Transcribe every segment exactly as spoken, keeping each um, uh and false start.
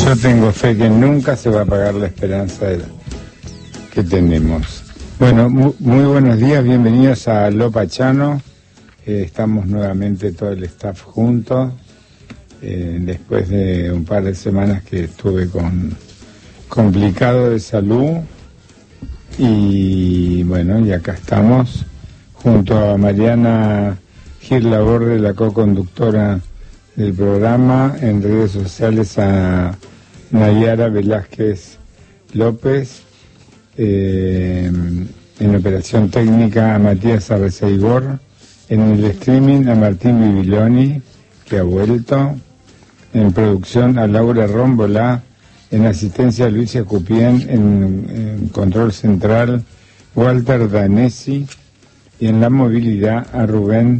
Yo tengo fe que nunca se va a apagar la esperanza de, que tenemos. Bueno, muy, muy buenos días, bienvenidos a Lo Pachano. Eh, estamos nuevamente todo el staff juntos, eh, después de un par de semanas que estuve con complicado de salud. Y bueno, y acá estamos junto a Mariana Gil Laborde, la co-conductora del programa, en redes sociales a Nayara Velázquez López, eh, en operación técnica a Matías Arreceigor, en el streaming a Martín Bibiloni, que ha vuelto, en producción a Laura Rómbola, en asistencia a Luisa Cupien, en, en control central Walter Danesi, y en la movilidad a Rubén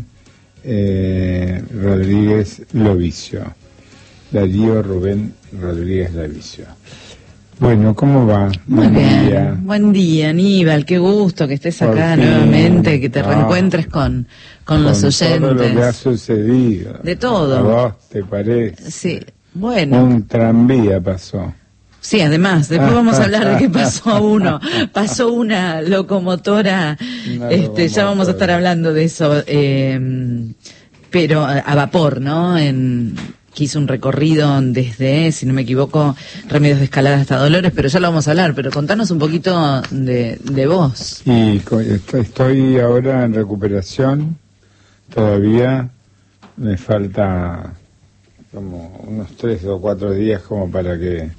eh, Rodríguez Lovicio. Darío Rubén Rodríguez Lovicio. Bueno, ¿cómo va? Muy Buen bien. Día. Buen día, Aníbal. Qué gusto que estés Por acá fin. nuevamente, que te no. reencuentres con, con, con los oyentes. Todo lo que ha sucedido. De todo. ¿A vos te parece? Sí, bueno. Un tranvía pasó. Sí, además, después vamos a hablar de qué pasó a uno. Pasó una locomotora, una este, locomotora. Ya vamos a estar hablando de eso, eh, pero a, a vapor, ¿no? En, que hizo un recorrido desde, si no me equivoco, Remedios de Escalada hasta Dolores, pero ya lo vamos a hablar, pero contanos un poquito de, de vos. Y estoy ahora en recuperación, todavía me falta como unos tres o cuatro días como para que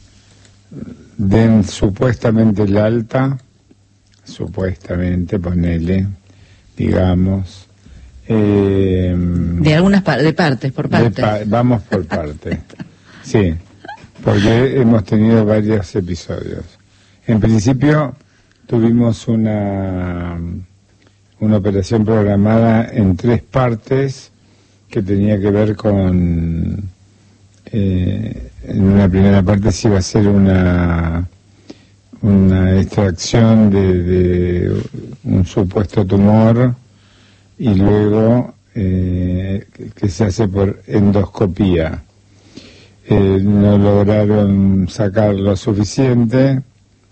den supuestamente el alta, supuestamente, ponele, digamos. Eh, de algunas par de partes, por partes. Pa vamos por partes, sí, porque hemos tenido varios episodios. En principio tuvimos una, una operación programada en tres partes que tenía que ver con... Eh, en una primera parte se iba a hacer una una extracción de, de un supuesto tumor y luego eh, que se hace por endoscopía. Eh, no lograron sacar lo suficiente,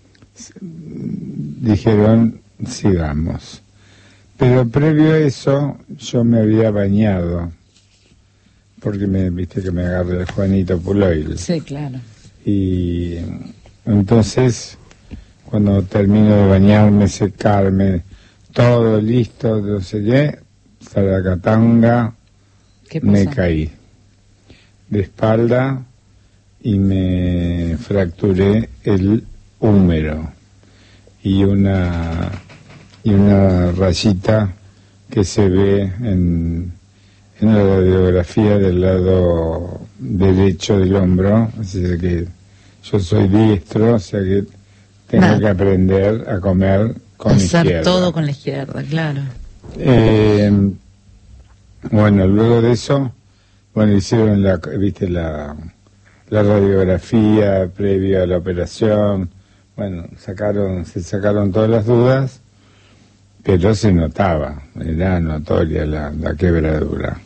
dijeron sigamos. Pero previo a eso yo me había bañado, porque me viste que me agarré el Juanito Puloil. Sí, claro. Y entonces, cuando termino de bañarme, secarme, todo listo, no sé qué, Saracatanga, me caí de espalda y me fracturé el húmero y una y una rayita que se ve en en la radiografía del lado derecho del hombro, así que yo soy diestro, o sea que tengo Nada. que aprender a comer con la izquierda. Hacer todo con la izquierda, claro. Eh, bueno, luego de eso, bueno, hicieron la, viste, la, la radiografía previa a la operación, bueno, sacaron, se sacaron todas las dudas, pero se notaba, era notoria la, la quebradura.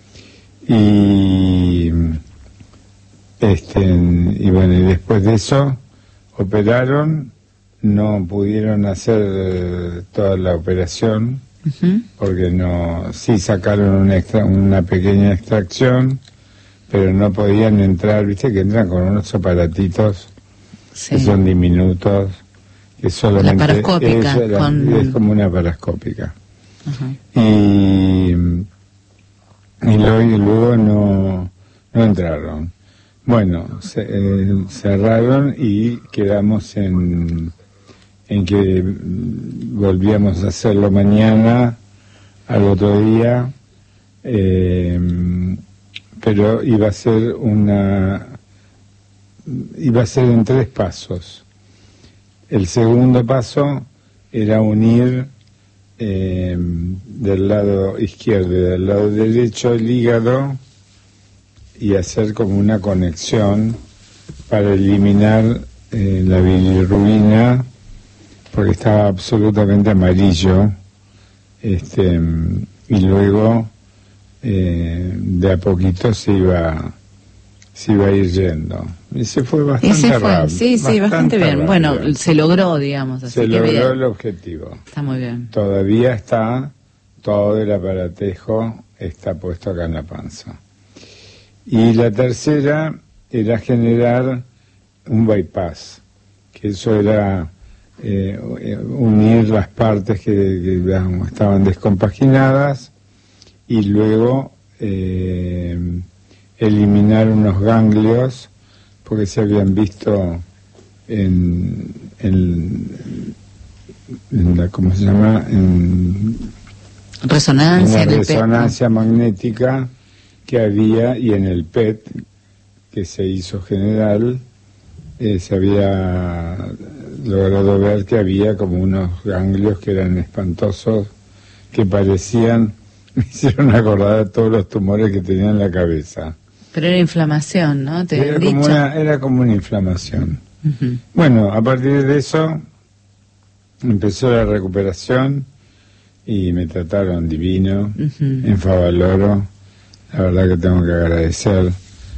Y este y bueno, y después de eso operaron, no pudieron hacer eh, toda la operación, uh-huh. porque no, sí sacaron una, extra, una pequeña extracción, pero no podían entrar, viste que entran con unos aparatitos sí. que son diminutos, que solamente la parascópica, es, la, con... es como una parascópica. Uh-huh. Y y luego, y luego no, no entraron. Bueno, se, eh, cerraron y quedamos en, en que volvíamos a hacerlo mañana, al otro día, eh, pero iba a ser una, iba a ser en tres pasos. El segundo paso era unir Eh, del lado izquierdo y del lado derecho el hígado y hacer como una conexión para eliminar eh, la bilirrubina, porque estaba absolutamente amarillo, este y luego eh, de a poquito se iba se iba a ir yendo. Y se fue bastante y se fue. rápido. Sí, sí, bastante, bastante bien. Rápido. Bueno, se logró, digamos. Así se que logró bien. el objetivo. Está muy bien. Todavía está, todo el aparatejo está puesto acá en la panza. Y la tercera era generar un bypass, que eso era eh, unir las partes que, que digamos, estaban descompaginadas y luego eh, eliminar unos ganglios, porque se habían visto en, en, en la, ¿cómo se llama? En resonancia, en la en resonancia magnética que había, y en el P E T que se hizo general, eh, se había logrado ver que había como unos ganglios que eran espantosos, que parecían, me hicieron acordar a todos los tumores que tenía en la cabeza. Pero era inflamación, ¿no? ¿Te era, habían como dicho? una, era como una inflamación. Uh-huh. Bueno, a partir de eso empezó la recuperación y me trataron divino, uh-huh. en Favaloro. La verdad que tengo que agradecer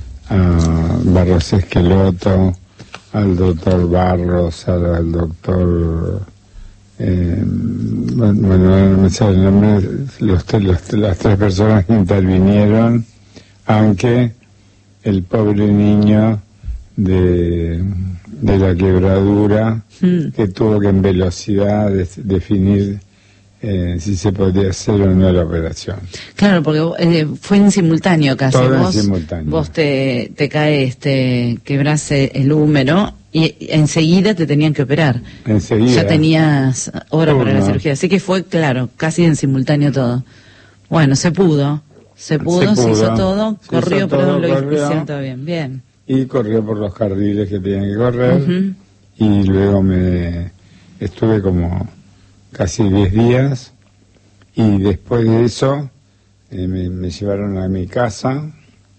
a Barros Esqueloto, al doctor Barros, al, al doctor, eh, bueno, no me sale el nombre, los, los, las tres personas que intervinieron, aunque el pobre niño de, de la quebradura, mm. que tuvo que en velocidad de, definir Eh, si se podía hacer o no la operación. Claro, porque eh, fue en simultáneo casi. Todo vos, en simultáneo. Vos te, te caes, te quebrás el húmero y enseguida te tenían que operar. Enseguida. Ya tenías hora Turno. para la cirugía. Así que fue, claro, casi en simultáneo todo. Bueno, se pudo. Se pudo, se, se, pudo, hizo se hizo todo, se corrió, hizo pero todo, lo corrió, hicieron todo bien. Bien. Y corrió por los carriles que tenían que correr. Uh-huh. Y luego me estuve como casi diez días. Y después de eso eh, me, me llevaron a mi casa,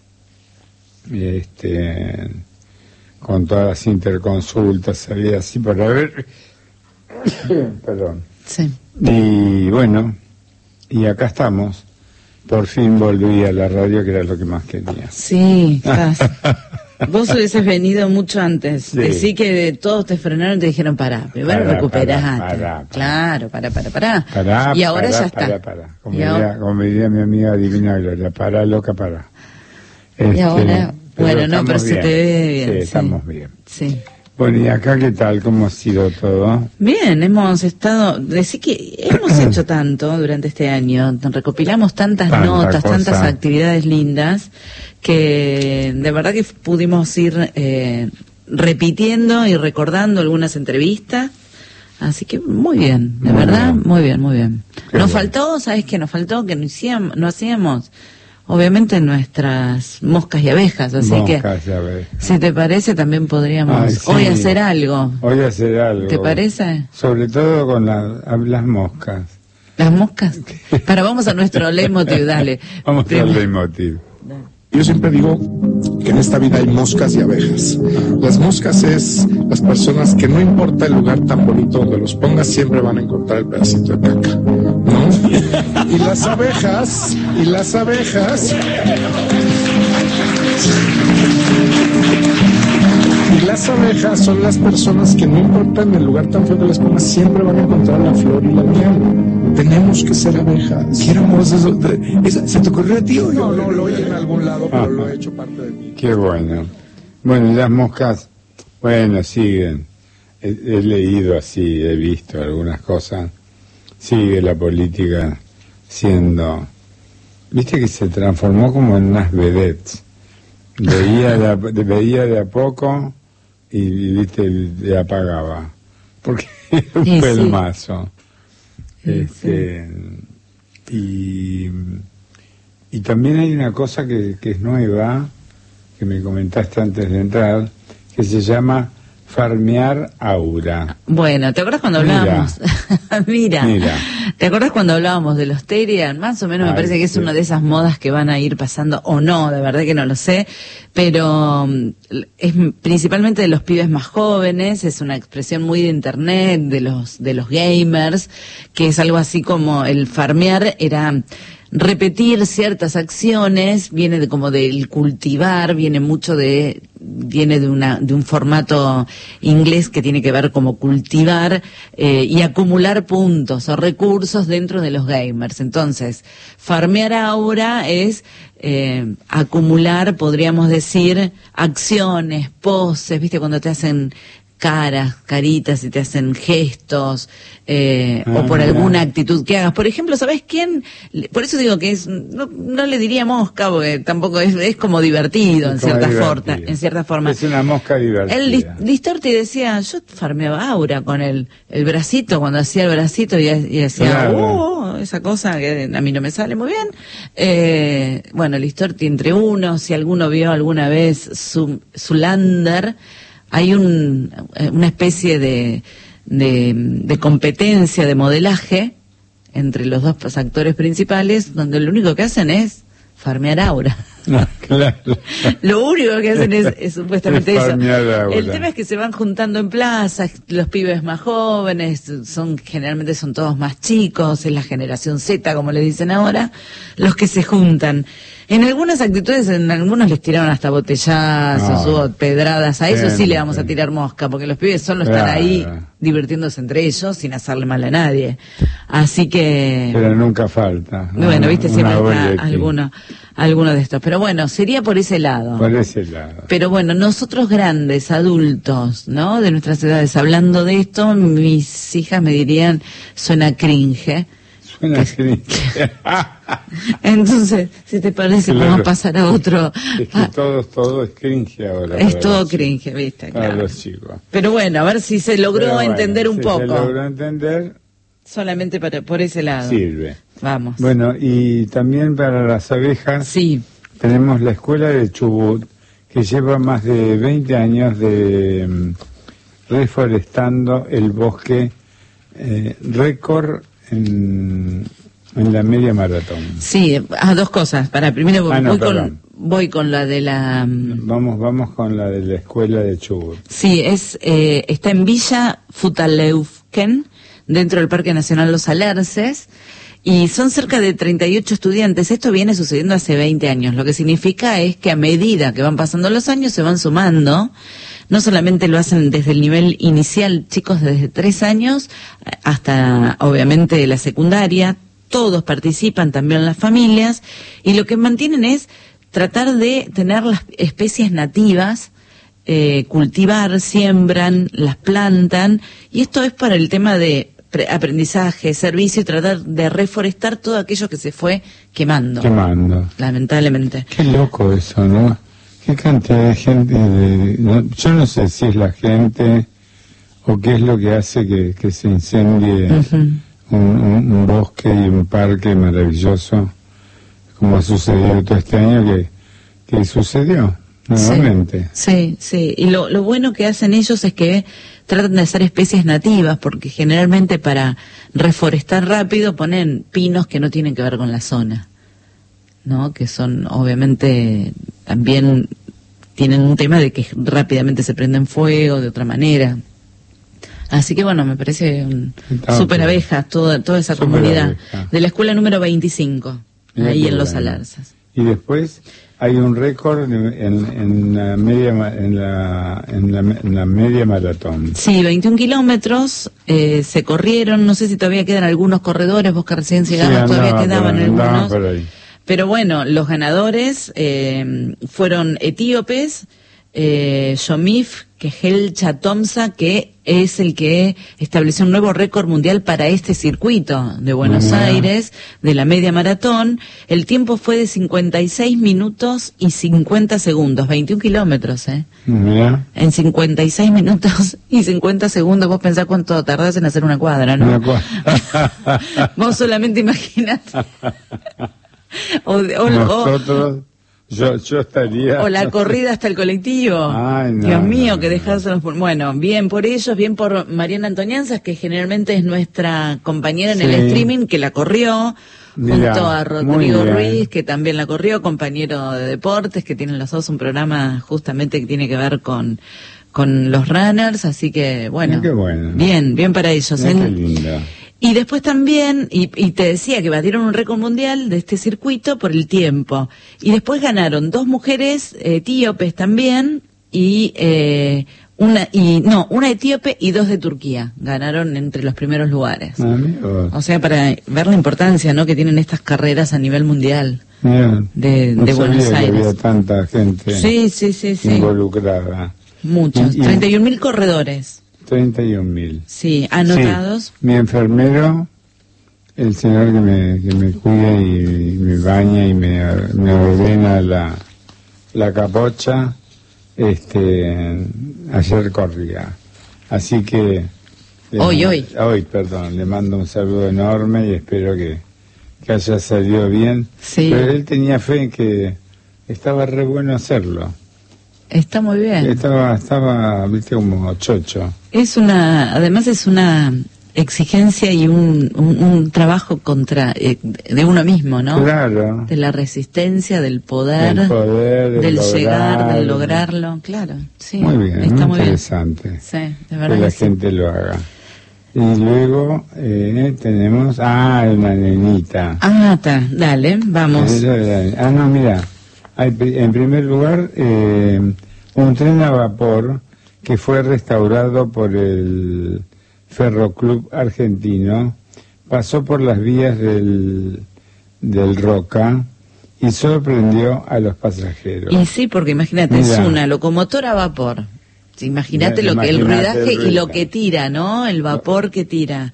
este, con todas las interconsultas, había así para ver. Perdón. Sí. Y bueno, y acá estamos. Por fin volví a la radio, que era lo que más quería. Sí, estás. Vos hubieses venido mucho antes. Sí. Decí que todos te frenaron y te dijeron, pará, primero Pará, recuperate. pará, pará, pará. Claro, pará, pará, pará. Pará, y ahora pará, ya está. Pará, pará. Como, y diría, ahora... como diría mi amiga Divina Gloria, pará, loca, pará. Este, y ahora, bueno, no, pero se bien. te ve bien. Sí, Sí, estamos bien. Sí. Bueno, ¿y acá qué tal? ¿Cómo ha sido todo? Bien, hemos estado, decir que hemos hecho tanto durante este año, recopilamos tantas Tanta notas, cosa. tantas actividades lindas, que de verdad que pudimos ir eh, repitiendo y recordando algunas entrevistas, así que muy bien, de Muy verdad, bien. muy bien, muy bien. Qué Nos bueno. faltó, ¿sabes qué? Nos faltó que no hacíamos, no hacíamos obviamente nuestras moscas y abejas, así Moscas, que ya ves. si te parece también podríamos Ay, sí. hoy hacer algo. Hoy hacer algo. ¿Te parece? Sobre todo con la, las moscas. ¿Las moscas? Para, vamos a nuestro leitmotiv, dale. Vamos Primero. al leitmotiv. Yo siempre digo que en esta vida hay moscas y abejas. Las moscas es las personas que no importa el lugar tan bonito donde los pongas, siempre van a encontrar el pedacito de caca, ¿no? Y las abejas, y las abejas... Y las abejas son las personas que no importa en el lugar tan feo que les pongas, siempre van a encontrar la flor y la miel. Tenemos que ser abejas. Qué hermoso eso. De- eso- ¿Se te ocurrió a ti o No, no, lo oí en algún lado, pero lo he hecho parte de mí. Qué bueno. Bueno, y las moscas, bueno, siguen. He, he leído así, he visto algunas cosas. Sigue la política siendo... Viste que se transformó como en unas vedettes. Veía de a, de- veía de a poco y, y, viste, le apagaba. Porque era un Sí, sí. pelmazo. Sí, Este, y, y también hay una cosa que, que es nueva, que me comentaste antes de entrar, que se llama farmear aura. Bueno, ¿te acuerdas cuando Mira. hablábamos? Mira, Mira. ¿te acuerdas cuando hablábamos de los Terian? Más o menos me Ay, parece que es sí. una de esas modas que van a ir pasando, o no, de verdad que no lo sé, pero mm, es principalmente de los pibes más jóvenes, es una expresión muy de internet, de los, de los gamers, que es algo así como el farmear era... repetir ciertas acciones, viene de como del cultivar, viene mucho de, viene de una, de un formato inglés que tiene que ver como cultivar eh, y acumular puntos o recursos dentro de los gamers. Entonces, farmear aura es eh, acumular, podríamos decir, acciones, poses, viste, cuando te hacen caras, caritas, y te hacen gestos, eh, ah, o por mira. alguna actitud que hagas. Por ejemplo, ¿sabés quién? Por eso digo que es, no, no le diría mosca, porque tampoco es, es como divertido, es en cierta forma, en cierta forma. Es una mosca divertida. El Distorti decía, yo farmeaba aura con el, el bracito, cuando hacía el bracito, y, y decía, claro. oh, esa cosa que a mí no me sale muy bien. Eh, bueno, el Distorti entre uno, si alguno vio alguna vez su, Zulander, hay un, una especie de, de, de competencia de modelaje entre los dos actores principales, donde lo único que hacen es farmear aura. No, claro. Lo único que hacen es, es supuestamente es eso. Aura. El tema es que se van juntando en plazas, los pibes más jóvenes, son generalmente son todos más chicos, es la generación Z, como le dicen ahora, los que se juntan. En algunas actitudes, en algunos les tiraron hasta botellazos no. o pedradas, a eso sí le vamos a tirar mosca, porque los pibes solo claro. están ahí divirtiéndose entre ellos sin hacerle mal a nadie. Así que... Pero nunca falta. Bueno, una, viste, siempre está alguno, alguno de estos. Pero bueno, sería por ese lado. Por ese lado. Pero bueno, nosotros grandes, adultos, ¿no? De nuestras edades, hablando de esto, mis hijas me dirían, suena cringe. Suena cringe. Entonces, si te parece, claro. Podemos pasar a otro. Es que todo, todo es cringe ahora. Es todo cringe, viste, para claro. los chicos. Pero bueno, a ver si se logró bueno, entender un si poco. Se logró entender. Solamente para, por ese lado. Sirve. Vamos. Bueno, y también para las abejas. Sí. Tenemos la escuela de Chubut, que lleva más de veinte años de um, reforestando el bosque, eh, récord en, en la media maratón. Sí, a dos cosas. Para primero ah, no, voy con voy con la de la vamos vamos con la de la escuela de Chubut. Sí, es eh, está en Villa Futaleufken, dentro del Parque Nacional Los Alerces, y son cerca de treinta y ocho estudiantes. Esto viene sucediendo hace veinte años. Lo que significa es que a medida que van pasando los años se van sumando. No solamente lo hacen desde el nivel inicial, chicos desde tres años, hasta obviamente la secundaria, todos participan, también las familias, y lo que mantienen es tratar de tener las especies nativas, eh, cultivar, siembran, las plantan, y esto es para el tema de aprendizaje, servicio, y tratar de reforestar todo aquello que se fue quemando. Quemando. Lamentablemente. Qué loco eso, ¿no? Qué cantidad de gente, de, no, yo no sé si es la gente o qué es lo que hace que, que se incendie uh-huh. un, un, un bosque y un parque maravilloso, como ha sucedido todo este año, que, que sucedió nuevamente. Sí, sí, sí. Y lo, lo bueno que hacen ellos es que tratan de hacer especies nativas, porque generalmente para reforestar rápido ponen pinos que no tienen que ver con la zona, ¿no? Que son, obviamente, también tienen un tema de que rápidamente se prenden fuego de otra manera. Así que bueno, me parece un super abeja, toda, toda esa super comunidad abeja. De la escuela número veinticinco, Mira ahí en bueno. Los Alerces. Y después hay un récord en, en, la media, en, la, en, la, en la media maratón. Sí, veintiún kilómetros eh, se corrieron, no sé si todavía quedan algunos corredores, vos que recién llegabas, sí, todavía quedaban ahí, algunos. Por ahí. Pero bueno, los ganadores eh, fueron etíopes, eh, Shomif Kehelcha Tomsa, que es el que estableció un nuevo récord mundial para este circuito de Buenos Mira. Aires, de la media maratón. El tiempo fue de cincuenta y seis minutos y cincuenta segundos, veintiún kilómetros, ¿eh? Mira. En cincuenta y seis minutos y cincuenta segundos, vos pensás cuánto tardás en hacer una cuadra, ¿no? Una cuadra. Vos solamente imaginate. O, o, Nosotros, o, yo, yo estaría... O la corrida hasta el colectivo. Ay, no, Dios mío, no, que dejás... No. Bueno, bien por ellos, bien por Mariana Antonianzas, que generalmente es nuestra compañera en sí. el streaming, que la corrió, Mira, junto a Rodrigo Ruiz, que también la corrió, compañero de deportes, que tienen los dos un programa justamente que tiene que ver con... con los runners, así que bueno, Mira, qué bueno. bien, bien para ellos. Mira, qué lindo. Y después también, y, y te decía que batieron un récord mundial de este circuito por el tiempo. Y después ganaron dos mujeres etíopes también, y eh, una, y no, una etíope y dos de Turquía. Ganaron entre los primeros lugares. Amigos. O sea, para ver la importancia, ¿no?, que tienen estas carreras a nivel mundial. Bien. De, no de Buenos sabía Aires. Que había tanta gente Sí, sí, sí, sí. involucrada. Muchos, Y- y- treinta y un mil corredores. treinta y un mil. Sí, anotados. Sí. Mi enfermero, el señor que me, que me cuida y, y me baña y me, me ordena la, la capocha, este, ayer corría. Así que... le Hoy, mando- hoy. Hoy, perdón. Le mando un saludo enorme y espero que, que haya salido bien. Sí. Pero él tenía fe en que estaba re bueno hacerlo. Está muy bien. Estaba, estaba, viste, como chocho. Es una, además es una exigencia y un, un, un trabajo contra eh, de uno mismo, ¿no? Claro. De la resistencia, del poder, Del poder, del del lograr. llegar, del lograrlo, claro. Sí, Muy bien, está muy muy bien. interesante Sí, de que verdad. la que sí. gente lo haga. Y luego eh, tenemos, ah, una nenita. Ah, está, dale, vamos. Ella era- Ah, no, mira, hay, pri- en primer lugar, eh, un tren a vapor que fue restaurado por el Ferroclub argentino, pasó por las vías del, del Roca y sorprendió a los pasajeros. Y sí, porque imagínate, es Mira. una locomotora a vapor. Imagínate Mira, lo que el imagínate ruidaje el y lo ruido. que tira, ¿no? El vapor que tira.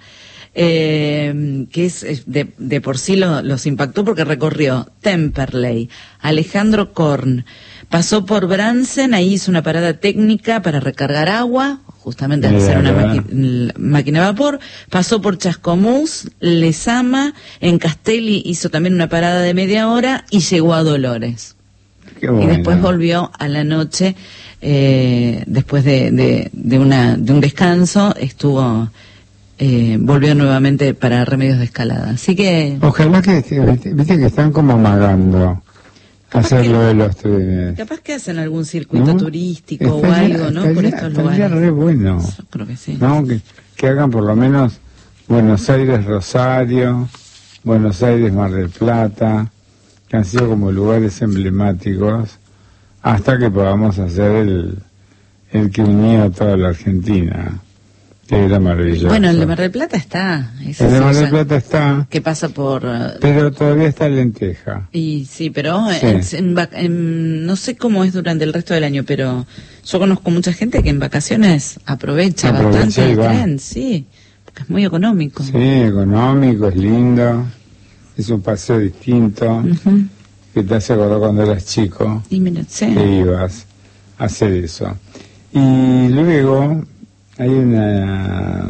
Eh, que es es de, de por sí lo- los impactó porque recorrió Temperley, Alejandro Korn, pasó por Bransen, ahí hizo una parada técnica para recargar agua, justamente al Mira, ser una ¿verdad? maqui- máquina de vapor, pasó por Chascomús, Lezama, en Castelli hizo también una parada de media hora y llegó a Dolores. Qué Y bueno. después volvió a la noche, eh, después de, de, de, una, de un descanso, estuvo, eh, volvió nuevamente para Remedios de Escalada. Así que, Ojalá que, viste, viste que están como amagando Capaz hacer que- lo de los trenes. capaz que hacen algún circuito ¿No? turístico o Estaría- algo, ¿no? estaría- Por estos estaría lugares. re bueno. Yo creo que sí. ¿No? Que, que hagan por lo menos Buenos Aires, Rosario, Buenos Aires, Mar del Plata, que han sido como lugares emblemáticos, hasta que podamos hacer el, el que unía a toda la Argentina, que era maravilloso. Bueno, el de Mar del Plata está. Ese El de sí, Mar del ya, Plata está, que pasa por... eh, pero todavía está Lenteja. Y sí, pero Sí. en- en vac- en- no sé cómo es durante el resto del año, pero yo conozco mucha gente que en vacaciones aprovecha, Aprovecha bastante y el va. tren, sí, porque es muy económico. Sí, económico, es lindo, es un paseo distinto, Ujú. que te hace acordar cuando eras chico. Y mira, sí. Que ibas a hacer eso. Y luego hay una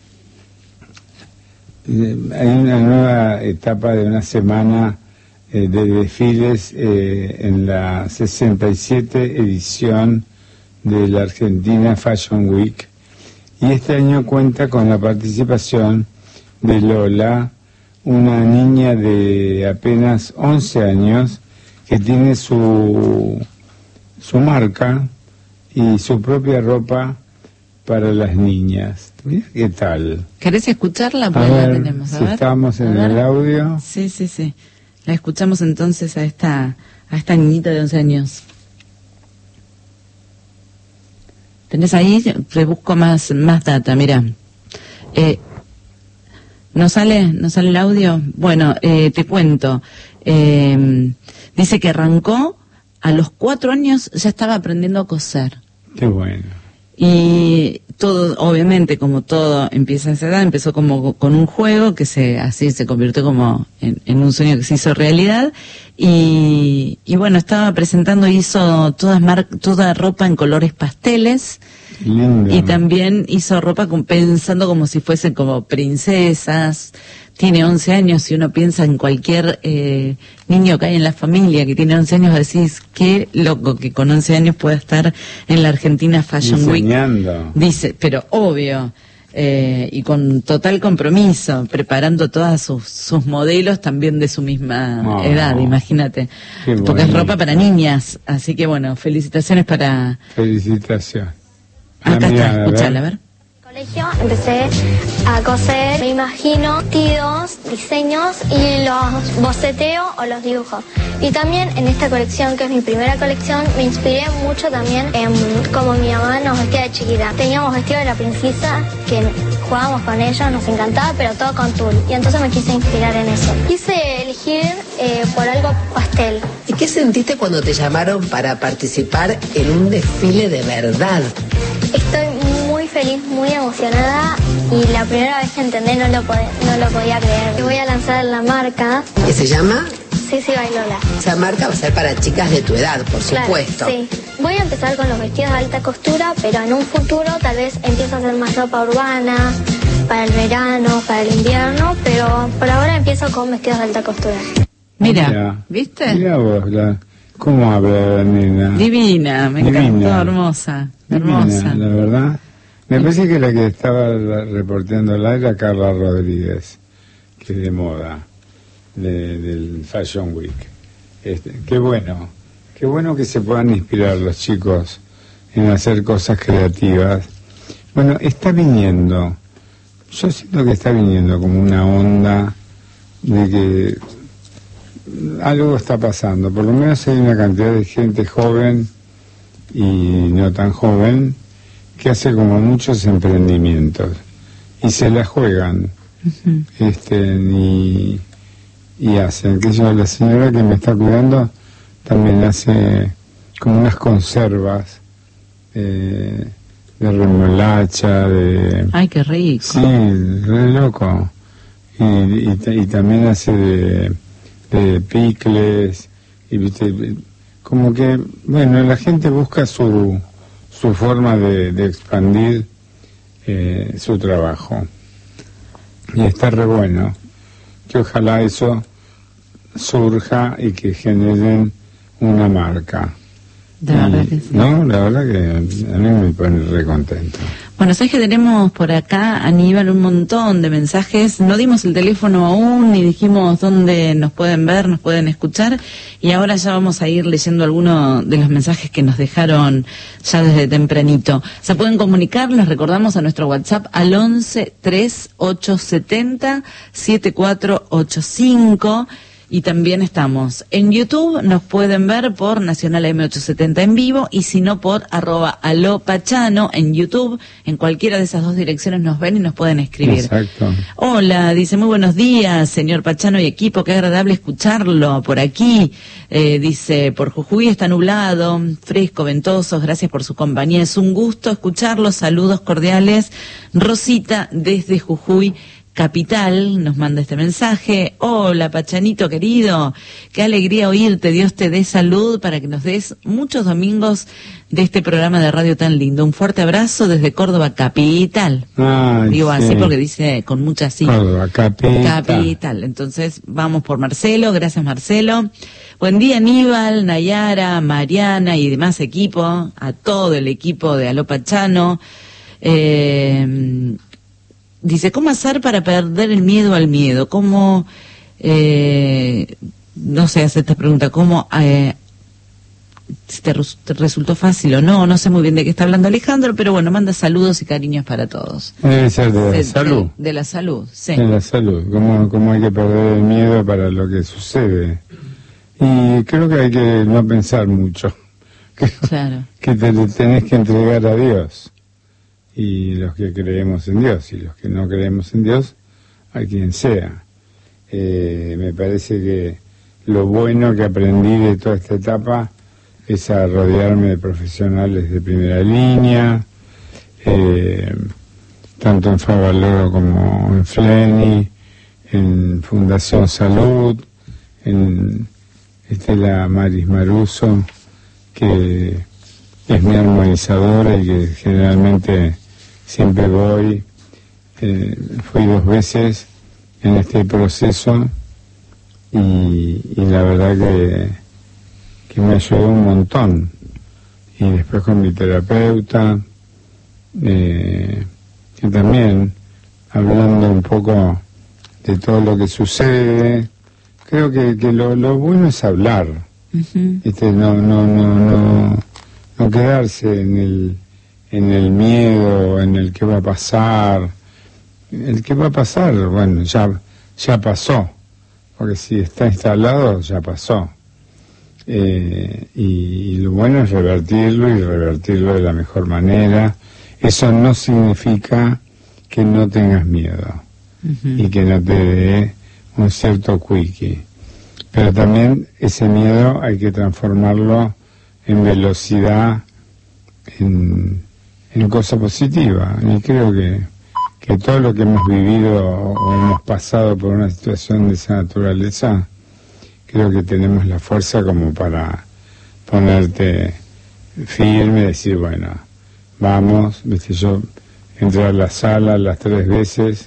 hay una nueva etapa de una semana eh, de desfiles eh, en la sesenta y siete edición de la Argentina Fashion Week, y este año cuenta con la participación de Lola, una niña de apenas once años que tiene su, su marca y su propia ropa para las niñas. Mira qué tal. ¿Querés escucharla? A Pues la ver, tenemos. A si ver. estamos A en ver. el audio. Sí, sí, sí. La escuchamos entonces a esta a esta niñita de once años. ¿Tenés ahí? Te busco más más data, mira. Eh, ¿No sale? ¿No sale el audio? Bueno, eh, te cuento. Eh, dice que arrancó, a los cuatro años ya estaba aprendiendo a coser. Qué bueno. Y todo, obviamente, como todo empieza a esa edad, empezó como con un juego que se así se convirtió como en, en un sueño que se hizo realidad. Y, y bueno, estaba presentando, hizo todas mar, toda ropa en colores pasteles. Lindo. Y también hizo ropa con, pensando como si fuesen como princesas. Tiene once años y uno piensa en cualquier eh, niño que hay en la familia que tiene once años, decís, qué loco que con once años pueda estar en la Argentina Fashion Week. Diseñando. Dice, pero obvio, eh, y con total compromiso, preparando todas sus, sus modelos también de su misma Oh, edad, imagínate. qué Porque es bonito. ropa para niñas, así que bueno, felicitaciones para... Felicitaciones. Ah, Acá mirá, está, a ver. escuchala, a ver. Colegio empecé a coser, me imagino vestidos, diseños y los boceteo o los dibujo. Y también en esta colección, que es mi primera colección, me inspiré mucho también en cómo mi mamá nos vestía de chiquita. Teníamos vestido de la princesa, que jugábamos con ellos, nos encantaba, pero todo con tul. Y entonces me quise inspirar en eso. Quise elegir eh, por algo pastel. ¿Y qué sentiste cuando te llamaron para participar en un desfile de verdad? Estoy muy feliz, muy emocionada, y la primera vez que entendí no lo, pod- no lo podía creer. Voy a lanzar la marca. ¿Qué se llama? Sisi Bailola. Esa marca va a ser para chicas de tu edad, por Claro, supuesto. sí. Voy a empezar con los vestidos de alta costura, pero en un futuro tal vez empiezo a hacer más ropa urbana, para el verano, para el invierno, pero por ahora empiezo con vestidos de alta costura. Mira, Mira, ¿viste? Mira vos, la, cómo habla la nena. Divina, me Divina. encantó, hermosa, Divina, hermosa. la verdad. Me parece que la que estaba la- reporteándola era Carla Rodríguez, que es de moda, de- del Fashion Week. Este, qué bueno, qué bueno que se puedan inspirar los chicos en hacer cosas creativas. Bueno, está viniendo, yo siento que está viniendo como una onda de que algo está pasando, por lo menos hay una cantidad de gente joven y no tan joven que hace como muchos emprendimientos y se la juegan. Ujú. este y, y hacen, que yo, la señora que me está cuidando también hace como unas conservas eh, de remolacha, de... Ay, qué rico. Sí, re loco. Y, y, ta- y también hace de, de picles, y viste, como que, bueno, la gente busca su, su forma de, de expandir eh, su trabajo. Y está re bueno, que ojalá eso surja y que generen una marca. De Y, verdad que sí. No, la verdad que a mí me pone re contento. Bueno, sabes que tenemos por acá, Aníbal, un montón de mensajes. No dimos el teléfono aún, ni dijimos dónde nos pueden ver, nos pueden escuchar. Y ahora ya vamos a ir leyendo algunos de los mensajes que nos dejaron ya desde tempranito. Se pueden comunicar, les recordamos, a nuestro WhatsApp al once tres ocho setenta siete cuatro ocho cinco. Y también estamos en YouTube, nos pueden ver por Nacional M ochocientos setenta en vivo, y si no por arroba alopachano en YouTube. En cualquiera de esas dos direcciones nos ven y nos pueden escribir. Exacto. Hola, dice, muy buenos días, señor Pachano y equipo, qué agradable escucharlo por aquí. Eh, dice, por Jujuy está nublado, fresco, ventoso, gracias por su compañía, es un gusto escucharlos, saludos cordiales. Rosita desde Jujuy Capital nos manda este mensaje. Hola, Pachanito querido, qué alegría oírte, Dios te dé salud para que nos des muchos domingos de este programa de radio tan lindo. Un fuerte abrazo desde Córdoba Capital. Ay, Digo sí. así porque dice con mucha sí. Córdoba, Capital. Capital. Entonces vamos por Marcelo, gracias Marcelo. Buen día Aníbal, Nayara, Mariana y demás equipo, a todo el equipo de Aló Pachano. Eh, dice, ¿cómo hacer para perder el miedo al miedo? ¿Cómo, eh, no sé, hace esta pregunta, ¿cómo... Eh, si te, res- te resultó fácil o no, no sé muy bien de qué está hablando Alejandro, pero bueno, manda saludos y cariños para todos. Debe ser de la De- salud. De, de la salud, sí. De la salud. Cómo, cómo hay que perder el miedo para lo que sucede. Y creo que hay que no pensar mucho. Que, Claro. que te le tenés que entregar a Dios. Y los que creemos en Dios, y los que no creemos en Dios, a quien sea. Eh, me parece que lo bueno que aprendí de toda esta etapa es a rodearme de profesionales de primera línea, eh, tanto en Favaloro como en Fleni, en Fundación Salud, en Estela Maris Maruso, que es mi armonizadora y que generalmente siempre voy. Eh, fui dos veces en este proceso y, y la verdad que que me ayudó un montón. Y después con mi terapeuta, eh, que también, hablando un poco de todo lo que sucede, creo que, que lo, lo bueno es hablar, Ujú. este, no, no, no, no, no quedarse en el, en el miedo, en el qué va a pasar. El qué va a pasar, bueno, ya, ya pasó, porque si está instalado, ya pasó. Eh, y, y lo bueno es revertirlo y revertirlo de la mejor manera. Eso no significa que no tengas miedo uh-huh. y que no te dé un cierto quickie. Pero también ese miedo hay que transformarlo en velocidad, en, en cosa positiva. Y creo que, que todo lo que hemos vivido o hemos pasado por una situación de esa naturaleza, creo que tenemos la fuerza como para ponerte firme y decir, bueno, vamos, viste, yo entré a la sala las tres veces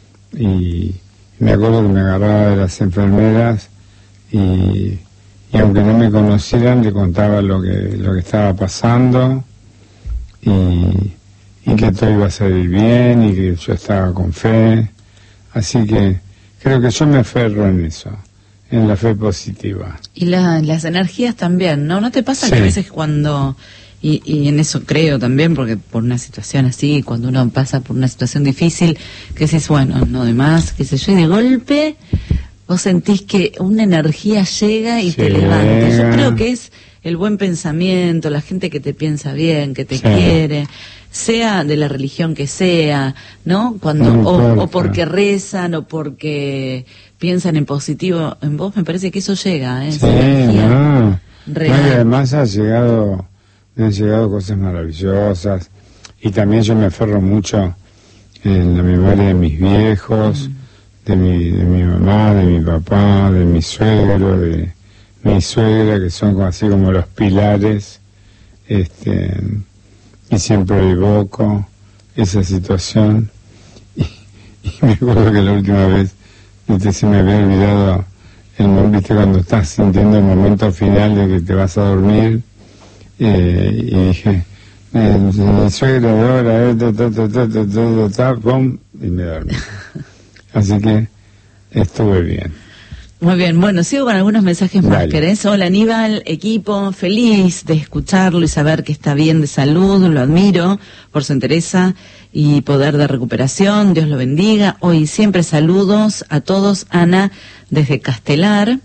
y me acuerdo que me agarraba de las enfermeras y, y aunque no me conocieran le contaba lo que lo que estaba pasando y, y que todo iba a salir bien y que yo estaba con fe. Así que creo que yo me aferro en eso, en la fe positiva. Y la, las energías también, ¿no? ¿No te pasa sí. que a veces cuando... Y, y en eso creo también, porque por una situación así, cuando uno pasa por una situación difícil, que dices, bueno, no de más, qué sé yo, y de golpe vos sentís que una energía llega y llega. te levanta. Yo creo que es el buen pensamiento, la gente que te piensa bien, que te sí. quiere, sea de la religión que sea, ¿no? Cuando no o, o porque rezan o porque piensan en positivo en vos, me parece que eso llega, ¿eh? Sí, no. Real. No, y además ha llegado... Me han llegado cosas maravillosas y también yo me aferro mucho en la memoria de mis viejos, mm. de mi de mi mamá, de mi papá, de mi suegro, de mi suegra, que son así como los pilares, este y siempre evoco esa situación y, y me acuerdo que la última vez ¿viste? Se me había olvidado el momento, ¿viste? Cuando estás sintiendo el momento final de que te vas a dormir. Eh, y dije, eh, mi suegra de ahora, eh, ta, ta, ta, ta, ta, ta, ta, pum, y me dormí. Así que estuve bien. Muy bien, bueno, sigo con algunos mensajes más. Dale. ¿Querés? Hola Aníbal, equipo, feliz de escucharlo y saber que está bien de salud, lo admiro por su entereza y poder de recuperación, Dios lo bendiga. Hoy y siempre saludos a todos, Ana, desde Castelar.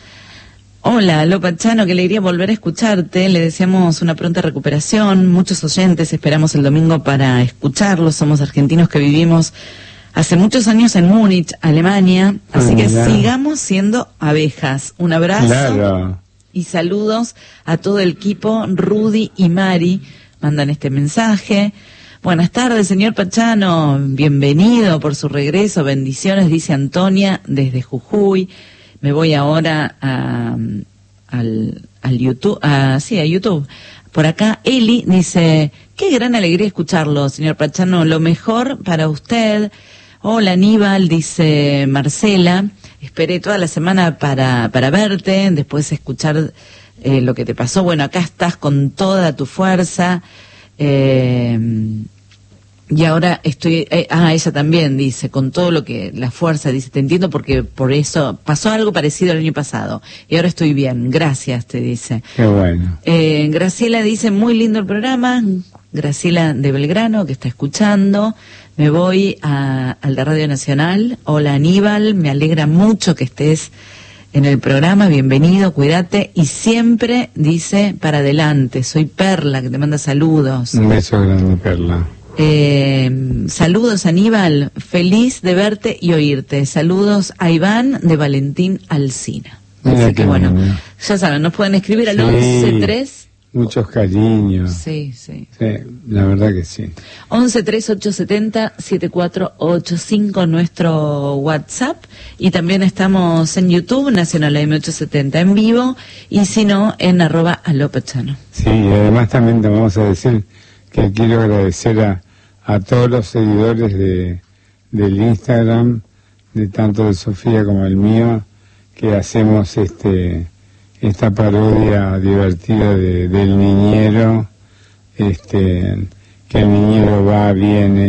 Hola, Lopa Chano, qué alegría volver a escucharte. Le deseamos una pronta recuperación. Muchos oyentes esperamos el domingo para escucharlos. Somos argentinos que vivimos hace muchos años en Múnich, Alemania. Así ah, que mira. sigamos siendo abejas. Un abrazo claro. y saludos a todo el equipo. Rudy y Mari mandan este mensaje. Buenas tardes, señor Pachano. Bienvenido por su regreso. Bendiciones, dice Antonia desde Jujuy. Me voy ahora a, al, al YouTube, a, sí, a YouTube. Por acá, Eli dice, qué gran alegría escucharlo, señor Pachano, lo mejor para usted. Hola, Aníbal, dice Marcela, esperé toda la semana para, para verte, después escuchar eh, lo que te pasó. Bueno, acá estás con toda tu fuerza. Eh, Y ahora estoy, eh, ah, ella también dice, con todo lo que, la fuerza, dice, te entiendo porque por eso pasó algo parecido el año pasado. Y ahora estoy bien, gracias, te dice. Qué bueno. Eh, Graciela dice, muy lindo el programa. Graciela de Belgrano, que está escuchando. Me voy a, al de Radio Nacional. Hola Aníbal, me alegra mucho que estés en el programa, bienvenido, cuídate. Y siempre dice, para adelante, soy Perla, que te manda saludos. Un beso grande, Perla. Eh, saludos Aníbal, feliz de verte y oírte. Saludos a Iván de Valentín Alsina. Mira Así que bueno, bien. ya saben, nos pueden escribir al sí, once tres. Muchos cariños. Sí, sí. Sí, la verdad que sí. once tres ocho setenta siete cuatro ocho cinco nuestro WhatsApp, y también estamos en YouTube, Nacional A M ochocientos setenta en vivo, y si no, en arroba alopachano. Sí, y además también te vamos a decir que quiero agradecer a a todos los seguidores de del Instagram, de tanto de Sofía como el mío, que hacemos este esta parodia divertida de, del niñero, este que el niñero va, viene,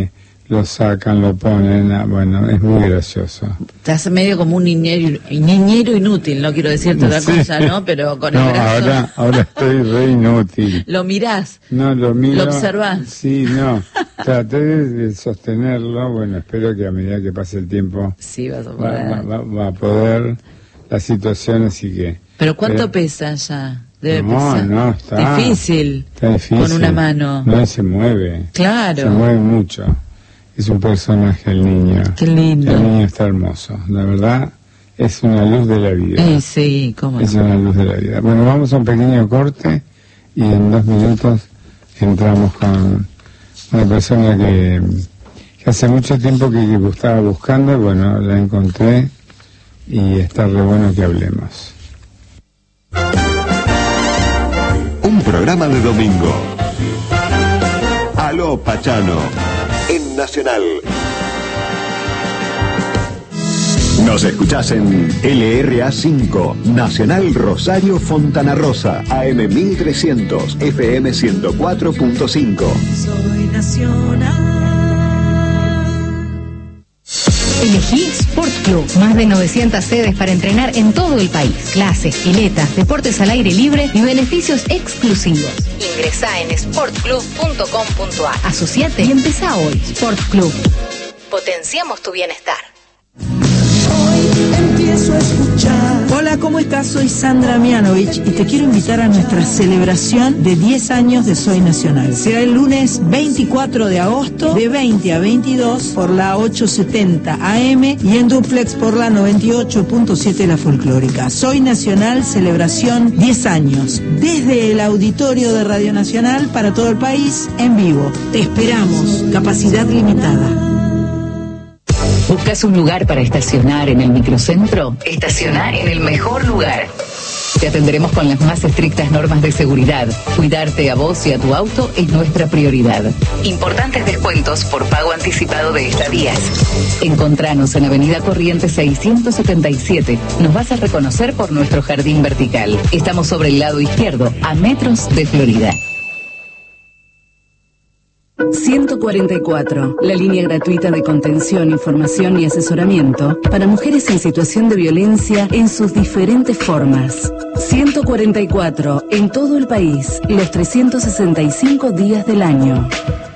lo sacan, lo ponen, ah, bueno, es muy gracioso. Estás medio como un niñero, niñero inútil, no quiero decirte otra Sí. cosa, ¿no? Pero con No, el brazo... ahora, ahora estoy re inútil. Lo mirás, No, lo miro. lo observás. Sí, no, traté de, de sostenerlo, bueno, espero que a medida que pase el tiempo Sí, vas a va, poder. va- va- va a poder la situación, así que... Pero ¿cuánto pero- pesa ya? Debe No, pesar. no, está... Difícil. Está difícil. Con una mano. No, se mueve. Claro. Se mueve mucho. Es un personaje el niño. Qué lindo. El niño está hermoso. La verdad, es una luz de la vida. Eh, sí, cómo Es no. una luz de la vida. Bueno, vamos a un pequeño corte y en dos minutos entramos con una persona que, que hace mucho tiempo que, que estaba buscando y bueno, la encontré y está re bueno que hablemos. Un programa de domingo. Aló Pachano, en Nacional. Nos escuchás en L R A cinco, Nacional Rosario Fontana Rosa, A M mil trescientos, F M ciento cuatro punto cinco. Soy nacional. Elegí Sport Club, más de novecientas sedes para entrenar en todo el país. Clases, piletas, deportes al aire libre y beneficios exclusivos. Ingresá en sport club punto com punto a r. Asociate y empezá hoy. Sport Club. Potenciamos tu bienestar. Empiezo a escuchar. Hola, ¿cómo estás? Soy Sandra Mianovich y te quiero invitar a nuestra celebración de diez años de Soy Nacional. Será el lunes veinticuatro de agosto de veinte a veintidós por la ochocientos setenta A M y en duplex por la noventa y ocho punto siete La Folclórica. Soy Nacional, celebración diez años. Desde el auditorio de Radio Nacional para todo el país en vivo. Te esperamos. Capacidad limitada. ¿Buscas un lugar para estacionar en el microcentro? Estacionar en el mejor lugar. Te atenderemos con las más estrictas normas de seguridad. Cuidarte a vos y a tu auto es nuestra prioridad. Importantes descuentos por pago anticipado de estadías. Encontranos en Avenida Corrientes seiscientos setenta y siete. Nos vas a reconocer por nuestro jardín vertical. Estamos sobre el lado izquierdo, a metros de Florida. ciento cuarenta y cuatro, la línea gratuita de contención, información y asesoramiento para mujeres en situación de violencia en sus diferentes formas. ciento cuarenta y cuatro, en todo el país, los trescientos sesenta y cinco días del año.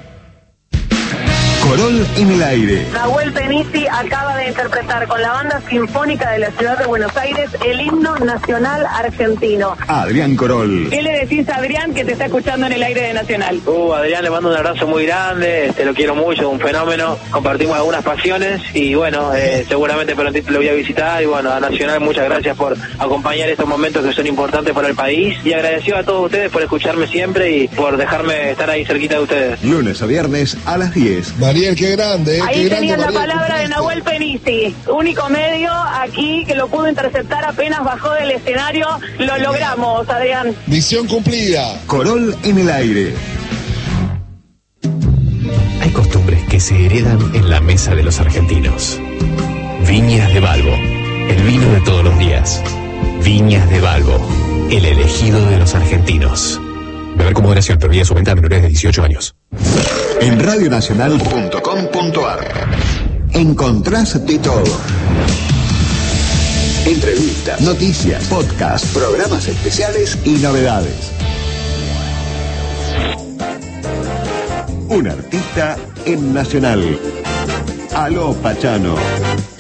Corol en el aire. Nahuel Penisi acaba de interpretar con la Banda Sinfónica de la Ciudad de Buenos Aires el himno nacional argentino. Adrián Corol. ¿Qué le decís a Adrián que te está escuchando en el aire de Nacional? Uh, Adrián, le mando un abrazo muy grande, te lo quiero mucho, un fenómeno, compartimos algunas pasiones y bueno, eh, seguramente prontito lo voy a visitar y bueno, a Nacional muchas gracias por acompañar estos momentos que son importantes para el país y agradecido a todos ustedes por escucharme siempre y por dejarme estar ahí cerquita de ustedes. Lunes a viernes a las diez. Mariel, qué grande, ¿eh? Ahí Qué tenían grande, la Mariel, palabra de cumpliste. Nahuel Penisi, único medio aquí que lo pudo interceptar apenas bajó del escenario. Lo logramos, Adrián. Misión cumplida. Corol en el aire. Hay costumbres que se heredan en la mesa de los argentinos. Viñas de Balbo, el vino de todos los días. Viñas de Balbo, el elegido de los argentinos. Beber con moderación, prohibida su venta a menores de dieciocho años. En radionacional punto com punto a r encontrás de todo. Entrevistas, noticias, podcasts, programas especiales y novedades. Un artista en Nacional. Aló Pachano.